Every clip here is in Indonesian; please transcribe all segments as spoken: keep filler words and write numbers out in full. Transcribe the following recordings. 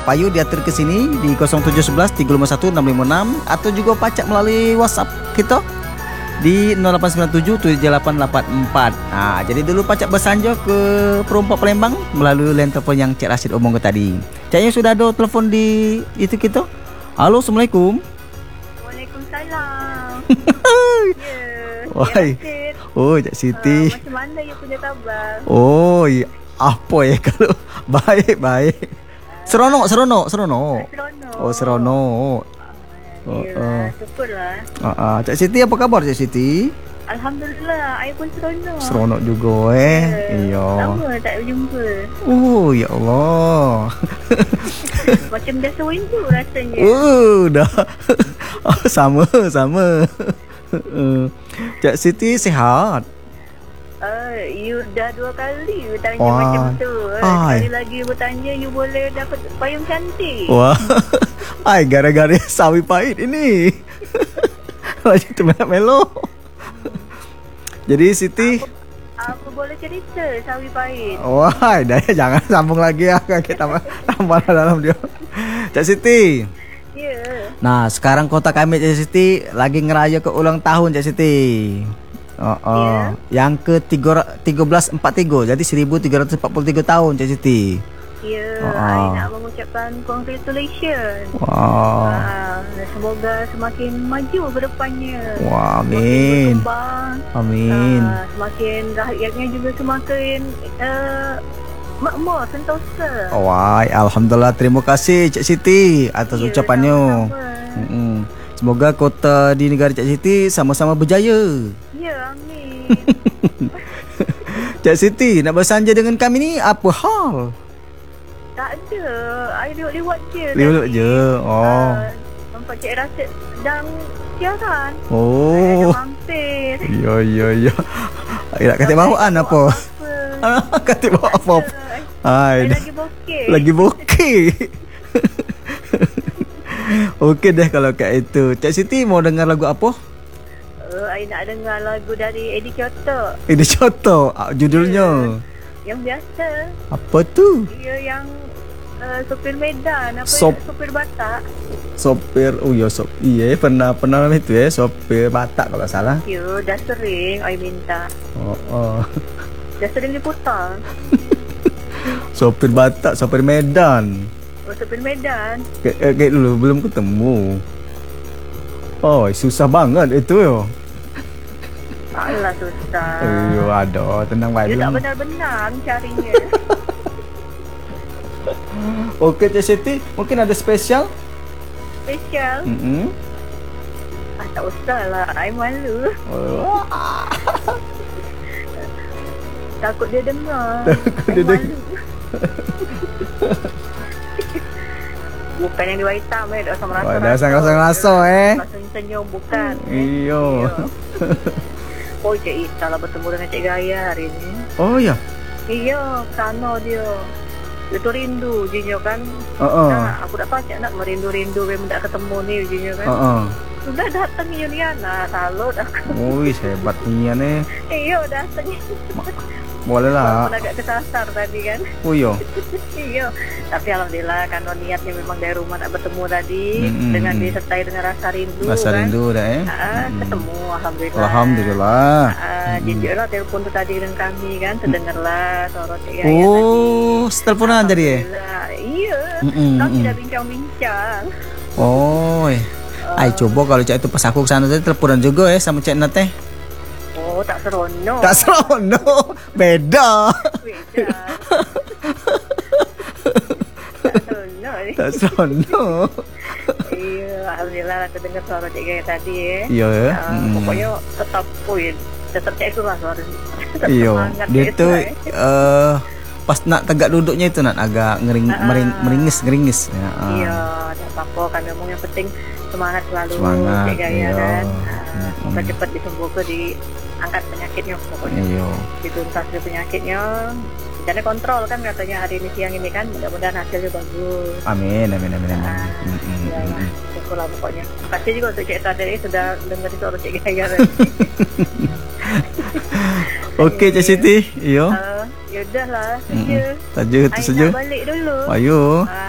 payu diatur ke sini di kosong tujuh satu satu tiga lima satu enam lima enam atau juga pacak melalui WhatsApp kita di nol lapan sembilan tujuh tujuh delapan lapan empat. Nah, jadi dulu pacak bersanja ke Perompak Palembang melalui line telefon yang Cik Rashid omong ke tadi. Caknya sudah ada telefon di itu kita. Halo, Assalamualaikum. Waalaikumsalam. Ya. Wahai. Oh, Cik Siti. Uh, macam mana you punya kabar? Oh, ya. Apa ya kalau baik baik. Seronok, seronok, seronok. Seronok. Oh, seronok. Oh, oh. Syukurlah. Ah, uh, uh. Cik Siti apa khabar Cik Siti? Alhamdulillah, I pun seronok. Seronok juga eh. Iya. Lama tak berjumpa. Oh, ya Allah. Macam dah sewindu rasanya. Oh, dah. Oh, sama, sama. Cik Siti sihat? Uh, you dah dua kali bertanya Wah. macam tu. Ay. Sekali lagi bertanya, you boleh dapat payung cantik. Wah. Ai, gara-gara sawi pahit ini. Lagi tu melo. Jadi Siti, Apa, apa boleh cerita sawi pahit? wah, dah jangan sambung lagi ya, kita tambah tambah dalam dia. Cik Siti. Ya. Yeah. Nah, sekarang kota kami Cik Siti lagi ngeraya ke ulang tahun Cik Siti. Oh, oh. Yeah. Yang ke tiga belas empat puluh tiga, jadi seribu tiga ratus empat puluh tiga tahun Cik Siti. Ya, yeah, Oh, I oh. nak mengucapkan congratulations. Wow. Uh, semoga semakin maju ke depannya. Wah, Semakin amin. berkembang. Amin. Uh, semakin rakyatnya juga semakin uh, makmur, sentosa. Oh, wah, alhamdulillah, terima kasih Cik Siti atas Ya, ucapannya. sama-sama. Mm-mm. Semoga kota di negara Cik Siti sama-sama berjaya. Ya, amin. Cik Siti, nak bersanja dengan kami ni apa hal? Tak ada, I lewat-lewat je. Lewat tadi. je. Oh. Uh, nampak Cik Rashid sedang siaran. I Oh. ada mampir. Ya, ya, ya. Ai nak kata bawaan apa? Apa? Kata bawa apa? Hai. I lagi bokeh. Lagi bokeh. Okey dah kalau kat itu. Cik Siti mau dengar lagu apa? Uh, I nak dengar lagu dari Eddie Kyoto. Ini contoh ah, judulnya. Yang biasa. Apa tu? Dia yang uh, sopir Medan. Apa Sop- ya? Sopir Batak. Sopir. Oh ya, sop. Iya, pernah pernah nama itu eh, sopir Batak kalau salah. Ya, dah sering I minta. Oh, oh. Dah sering diputar. Sopir Batak, sopir Medan. Oh, sopir Medan. Kayak eh, kayak dulu belum ketemu. Oh, susah banget itu yo. Alah susah. Ayo, ada tenang baik. Dia tak benar-benar carinya. Okey Cik Siti, mungkin ada spesial? Special. Mm-hmm. Ah, tak usah lah. I malu. Oh. Takut dia dengar. Takut I dia malu. Bukan yang di warna hitam eh. Dah sama rasa. Oh, dah rasa-rasa eh. Rasa senyum bukan. Iyo. Oh, Cik Ita lah bertemu dengan Cik Gaya hari ni. Oh ya. Iya, sana dia. Dia tu rindu ujinya kan. Uh-uh. Nah, aku dah pacak nak merindu-rindu memang tak ketemu ni ujinya kan. Uh-uh. Sudah datang Yuliana, salut aku. Oh, hebat ni ni. Iya, datang. Boleh lah. Walaupun agak kesasar tadi kan. Oh iya. Iya. Tapi alhamdulillah kan niatnya memang dari rumah nak bertemu tadi Mm-mm. dengan disertai dengan rasa rindu. Rasa kan. rindu dah eh. Ah, ketemu alhamdulillah. Alhamdulillah. Ah, jujur lah telefon tu tadi dengan kami kan, terdengarlah suara Cik Gaya tadi. Oh, teleponan tadi eh. Alhamdulillah. Iya. Mm-mm, Kami mm-mm. dah bincang-bincang. Oh. Eh. Ai coba kalau cak itu pas aku ke sana tadi teleponan juga eh sama Cik Nat eh. Oh, tak seronok. Tak seronok. Beda. Beda. Tak seronok ni. Tak seronok. Iya, alhamdulillah lah terdengar suara Cik Gaya tadi eh. Iya ya. Ah, Mm. Pokoknya tetap poin. Tetap cek tu lah suara. Tetap Iya. semangat Dia cik tu tu, eh. eh pas nak tegak duduknya itu nak agak ngering, Ah. mering, meringis meringis. Ya, ah. Iya, tak apa-apa kan memang yang penting semangat selalu Semangat, Cik Gaya iya. kan. Mm-mm. Ah, semoga cepat disembuhkan, diangkat penyakitnya pokoknya. Iya. Dituntas dia penyakitnya. Jadi kontrol kan katanya hari ini siang ini kan, mudah-mudahan hasilnya bagus. Amin amin amin amin. Ah, Mm-mm, ya, mm-mm. syukurlah pokoknya. Terima kasih juga untuk Cik Tadri sudah dengar suara Cik Gaya tadi. Okey Cik Siti. Iya. Uh, ya udahlah, Mm-mm. saja. Saja tu I saja. nak balik dulu. Ayo. Ah.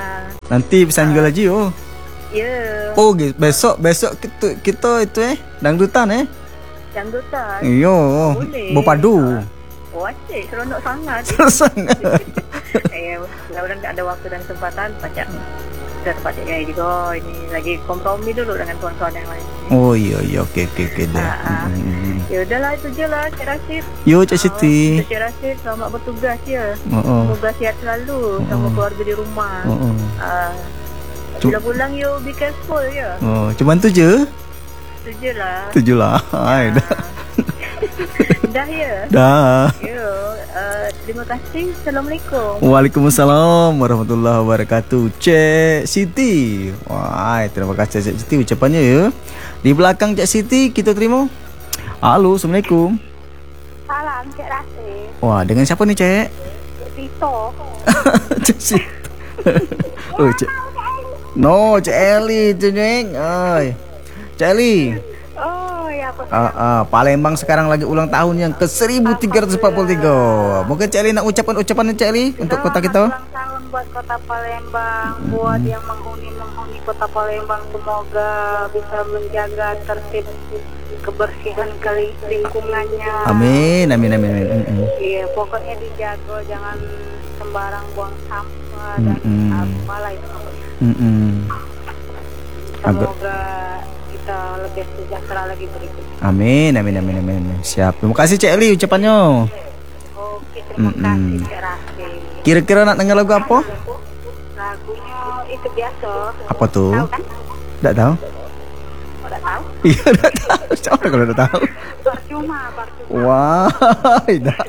Nanti bisa juga lagi oh. Ya. Oh, gitu. besok besok kita kita itu eh dangdutan eh. Dangdutan. Iyo, Boleh. berpadu. Oh, asyik, seronok sangat. Sangat. Eh, mudah-mudahan ada waktu dan kesempatan Pacak kita tempat kayak juga. Ini lagi kompromi dulu dengan kawan-kawan yang lain. Oh iya iya oke oke oke dah. Ah, ah. Mm-mm. Ya udahlah itu je lah Cik Rashid. Yo Cik Siti. Oh, Cik Rashid selamat bertugas ya. Oh, oh. Semoga sihat selalu sama Oh. keluarga di rumah. Oh, oh. Ah, Cu- bila pulang you be careful ya. Oh, cuman tu je. Itu je lah. Tu je lah. Hai dah. Dah ya. Dah. Ya. Uh, terima kasih. Assalamualaikum. Waalaikumsalam warahmatullahi wabarakatuh. Cik Siti. Wah, terima kasih Cik Siti ucapannya ya. Di belakang Cik Siti kita terima. Halo, Assalamualaikum. Salam Cik Rashid. Wah, dengan siapa nih, Cik? Tito. Cik Siti. Oh, Cik. No, Cik Eli tu, Neng. Ai. Cik Eli. Oh, ya apa? Ah, ah, Palembang sekarang lagi ulang tahun yang ke seribu tiga ratus empat puluh tiga. Mungkin Cik Eli nak ucapkan ucapan Cik Eli untuk kota kita. Ulang tahun buat kota Palembang, buat yang menghuni-menghuni kota Palembang, semoga bisa menjaga tertib kebersihan kali lingkungannya. Amin, amin, amin, amin. Mm-mm. Iya, pokoknya dijaga, jangan sembarang buang sampah dan Mm-mm. apalah itu. Mm-mm. Agak. Semoga kita lebih sejahtera lagi berikutnya. Amin, amin, amin, amin, amin. Siap. Terima kasih Cik Eli ucapannya. Oke, terima Mm-mm. kasih Cik Rashid. Kira-kira nak dengar lagu apa? Lagunya itu biasa. Apa tuh? Tahu kan? Tak tahu. Oh, tak tahu. Iya, tak tahu. Siapa kalau tak tahu? Percuma, percuma. Wah, dah.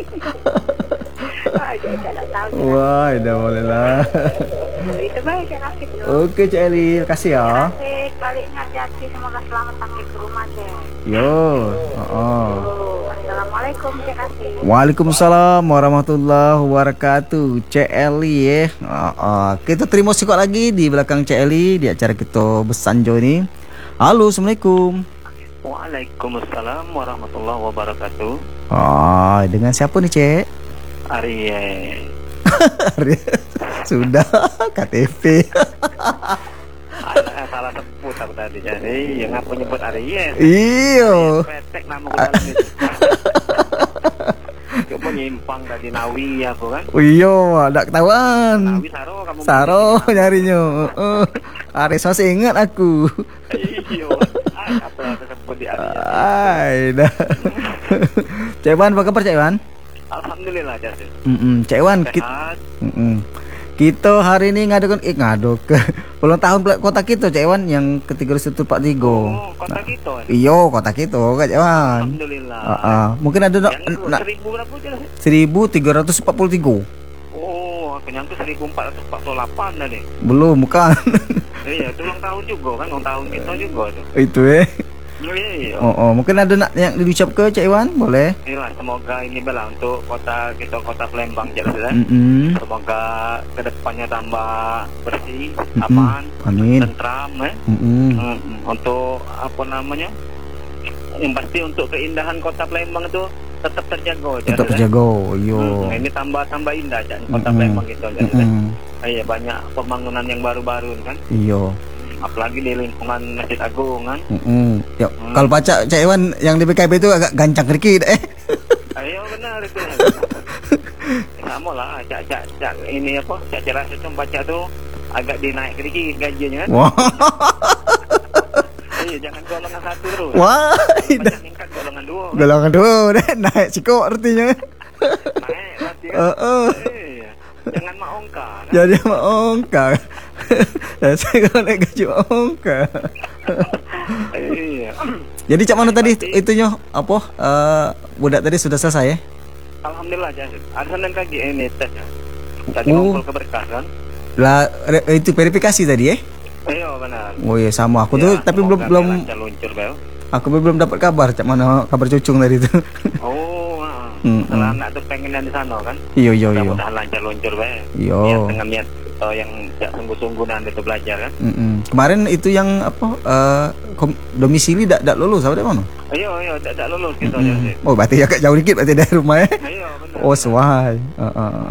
Ah, dia tak tahu. Wah, dah boleh lah. Itu baik Cik Rashid. Oke Cik Eli, terima kasih ya. Rashid, baliknya hati-hati, semoga selamat sampai ke rumah Cik. Yo. Oh. Oh, Assalamualaikum Cik Rashid. Waalaikumsalam warahmatullahi wabarakatuh. Cik Eli ya. Uh, uh. Kita terima sikit lagi di belakang Cik Eli di acara kita bersanjo ni. Halo, Assalamualaikum. Waalaikumsalam warahmatullahi wabarakatuh. Ah, dengan siapa nih, Cik? Arya. Sudah K T P. Anak salah sebut aku tadi. Jadi yang aku nyebut Arya. Iyo. Petek nama aku dalam itu. Coba nyimpang tadi Nawi aku kan. Oh iyo, ada ketahuan. Nawi Saro kamu. Saro nyarinya. Uh, Aris masih ingat aku. Iyo. Ah, apa yang tersebut di Arya. Ay, dah. Cik Wan, apa kabar Cik Wan? Alhamdulillah Jasin. Mm-mm. Cik Wan, kita, Sehat. mm-mm. kita hari ini ngadakan eh ngaduk ke ulang tahun pula kota kita Cik Wan yang ke tiga ratus empat puluh tiga. Oh, kota kita. Iyo, kota kita Kak Cik Wan. Alhamdulillah. Uh, uh. Mungkin ada nak Yang nak seribu berapa je lah? seribu tiga ratus empat puluh tiga. Oh, aku nyangka seribu empat ratus empat puluh delapan dah ni. Belum, bukan. Iya, itu ulang tahun juga kan, ulang tahun kita juga tu. Itu eh. Iya, iya. Oh, oh, mungkin ada nak yang diucap ke Cik Iwan? Boleh. Inilah, semoga ini bela untuk kota kita, kota Palembang jelas ya. Mm-mm. Semoga kedepannya tambah bersih, Mm-mm. aman, Amin. tentram ya. Mm-mm. Mm, Untuk apa namanya? Yang pasti untuk keindahan kota Palembang itu tetap terjaga. Tetap jelas, ya. terjaga. Yo. Hmm, ini tambah tambah indah Cak, kota Mm-mm. Palembang kita jelas, ya. Mm-mm. Iya, banyak pembangunan yang baru-baru kan. Iyo. Apalagi di lingkungan Masjid Agung kan. Mm-mm. Yo, Hmm. kalau baca Cik Iwan yang di B K B itu agak gancang sedikit eh. Ayo benar itu. Sama lah, cak cak cak ini apa? Cak jelas itu baca tuh agak dinaik sedikit gajinya kan. Wah. Iya, jangan golongan satu terus. Wah. Banyak meningkat golongan dua. Kan? Golongan dua deh naik sikok artinya. Naik berarti kan. Heeh. Iya. Jangan mak ongkar. Kan? Jadi mak ongkar. Dan saya kalau naik gaji mak ongkar. Iya. Jadi cak mana tadi itu- itunya apa? Uh, budak tadi sudah selesai ya? Alhamdulillah Jasin. Ada senang lagi ini tesnya. Tadi Oh. ngumpul keberkasan. Lah re- itu verifikasi tadi ya? Iya benar. Oh iya sama aku Ya, tuh tapi belum semoga belum lancar luncur bel. aku belum dapat kabar cak mana kabar cucung tadi itu. Oh, ah. Mm-mm. Setelah anak tuh pengen di sana kan. Iyo iyo iyo. Mudah-mudahan lancar luncur bel. Iyo. Niat dengan niat uh, yang tidak sungguh-sungguh nanti itu belajar kan. Mm-mm. Kemarin itu yang apa uh, kom- domisili dak dak lulus apa dari mana? Ayo ayo tidak tidak lulus kita Mm-mm. Jasin. Oh berarti agak jauh dikit berarti dari rumah ya. Ayo benar. Oh sesuai. Uh, uh, uh.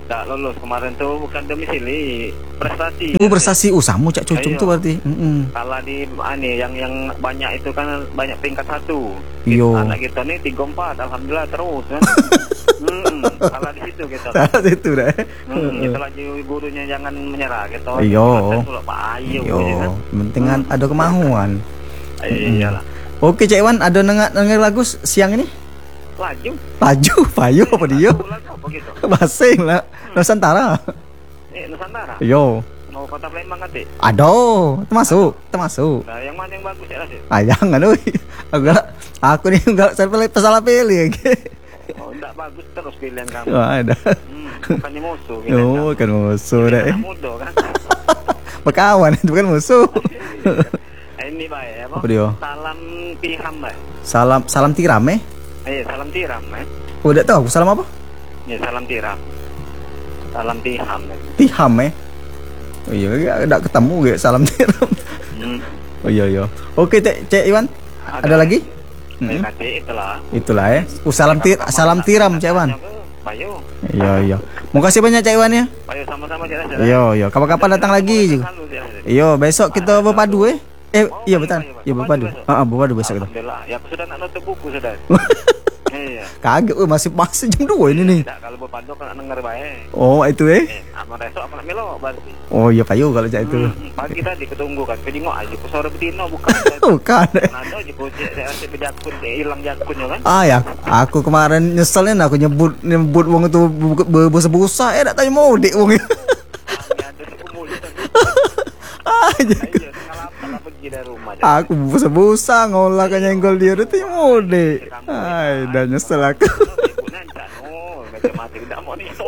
tak lulus kemarin tuh bukan domisili, prestasi. Oh, prestasi uh sama Cak Cucung Ayo. tuh berarti. Heeh. Kalau di ani yang yang banyak itu kan banyak peringkat satu. Yo. Anak kita nih tiga empat, alhamdulillah terus kan. hmm, kalau di situ kita. Salah itu dah. Hmm, kita lagi gurunya jangan menyerah gitu. Iyo. Kita Pak Ayo Yo, ya kan. penting kan ada kemauan. Iyalah. Oke Cak Iwan, ada dengar dengar lagu siang ini? Laju. Laju, payo apa dia? Lagu apa gitu? Basing lah, Nusantara. Eh, Nusantara. Yo, Mau kota Palembang nanti. aduh, termasuk, termasuk. Nah, yang mana yang bagus ya Rasid? Ah jangan, oi. Agak, aku nih enggak saya pilih salah pilih. Oh, enggak bagus terus pilihan kamu. Oh, ada. Hmm, bukannya musuh gitu. Oh, kan musuh Ini deh. anak muda kan. Berkawan itu bukan musuh. Eh, ini baik apa? Apa dia? Salam tiham baik. Salam salam tiram eh. Eh, salam tiram eh. Udah tahu aku salam apa? Ya, salam tiram. Salam tiham. Eh. Tiham eh. Oh iya, enggak ketemu ge salam tiram. Hmm. Oh iya iya. Oke, Cek Cek Iwan. Ada lagi? Eh, Mm-mm. kate itulah. Itulah ya. Uh, salam tir salam tiram Cek Iwan. Bayu. Iya iya. Mau kasih banyak Cek Iwan ya. Bayu sama-sama jelas. Iya iya. Kapan-kapan datang lagi juga. Iya, besok kita berpadu eh. Eh, iya betul. Iya berpadu. Heeh, berpadu besok kita. Alhamdulillah. Ya, aku sudah nak nutup buku sudah. Iya. Kaget, oh, masih masih jam dua ini nih. Tidak, kalau berpadu kan denger baik. Oh, itu eh. Eh, apa esok apa nak melo berarti. Oh, iya payu kalau Cak itu. Hmm, pagi tadi ketunggu kan, kejengok aja ku sore betino bukan. Bukan. eh. Nado aja ku cek saya rasa bejakun, dia hilang jakunnya kan. Ah ya, aku kemarin nyeselin aku nyebut nyebut wong itu berbusa-busa, eh tak tanya mau dik wong. Kami ada kumuli kan. Ah, Iya, tinggal apa lah pergi dari rumah. aku busa-busa ngolah kan nyenggol dia itu tanya mau dik. Ay, dan nyesel aku. Oh, macam mati tidak mau nih.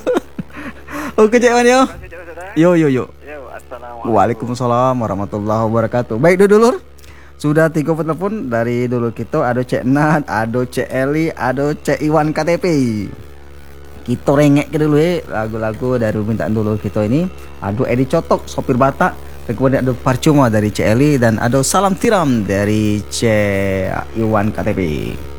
Oke Cak Iwan yo. Yo yo yo. Yo, assalamualaikum. Waalaikumsalam warahmatullahi wabarakatuh. Baik dulur, sudah tiga telepon dari dulur kita, ada Cek Nat, ada Cek Eli, ada Cek Iwan K T P. Kita rengek ke dulu ya lagu-lagu dari permintaan dulur kita ini. Ada Edi Cotok, sopir Batak, dan kemudian ada Parcuma dari Cek Eli, dan ada Salam Tiram dari Cek Iwan K T P.